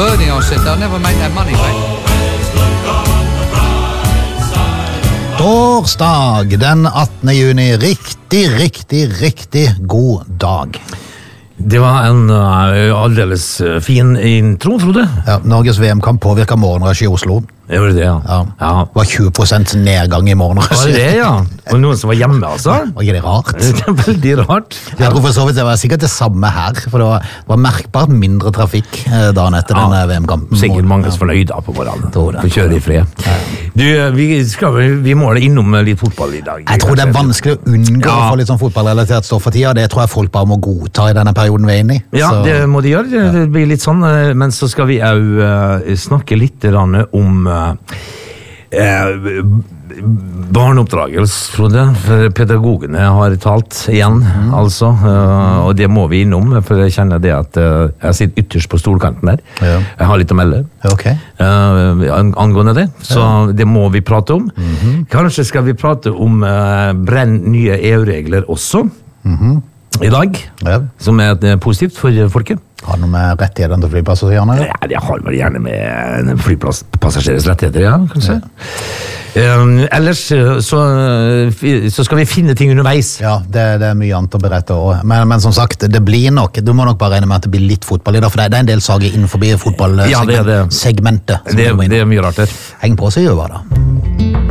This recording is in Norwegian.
birdie, I said, they'll never make that money back. Torsdag den 18. juni. Riktig god dag. Det var en aldeles fin intro, Frode. Ja, Norges VM-kamp påvirket morgenrasj i Oslo. Det var det, ja. Ja. Det var 20% nedgang i morgenrasj. Var det, ja? Og noen som var hjemme, altså? Var ikke det rart? Det er veldig rart. Jeg tror for så vidt det var sikkert det samme her, for det var merkbart mindre trafikk dagen etter denne VM-kampen. Sikkert mange fornøyde på morgenen. det. For kjøre i fred. Du, vi må innom litt fotball i dag. Jeg tror det er vanskelig å unngå å få litt sånn fotballrelatert stoff for tida, det tror jeg folk bare må godta i denne perioden vi er inne i. Ja, det må de gjøre. Det blir litt sånn, men så skal vi jo snakke litt om barneoppdragelse, Frode, for pedagogene har talt igjen, altså, og det må vi innom, for jeg kjenner det at jeg sitter ytterst på stolkanten der. Jeg har litt å melde angående det, så det må vi prate om. Kanskje skal vi prate om nye EU-regler også i dag, som positivt for folket. Har det noe med rettighetene til flyplasser å gjøre? Ja, det har vel gjerne med flyplasspassasjerers rettigheter, ja, kanskje. Ellers så skal vi finne ting underveis. Ja, det er mye annet å berette også. Men som sagt, det blir nok, du må nok bare regne med at det blir litt fotball i dag, for det er en del sager innenfor fotballsegmentet. Ja, det er mye rart der. Heng på, så gjør vi da.